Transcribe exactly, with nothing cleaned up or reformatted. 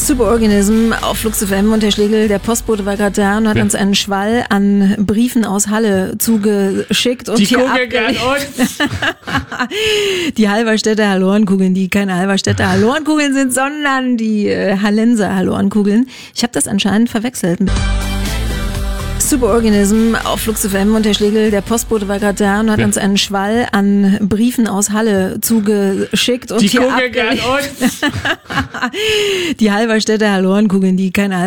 Superorganism auf Flux F M und Herr Schlegel, der Postbote war gerade da und hat ja. uns einen Schwall an Briefen aus Halle zugeschickt. Und die hier gucken an uns. Die Halberstädter Hallorenkugeln, die keine Halberstädter Hallorenkugeln sind, sondern die äh, Hallenser Hallorenkugeln. Ich habe das anscheinend verwechselt. Superorganism auf Flux F M und Herr Schlegel, der Postbote war gerade da und hat ja. uns einen Schwall an Briefen aus Halle zugeschickt. Und die hier gucken an uns. Die Halberstädter Hallorenkugeln, die keine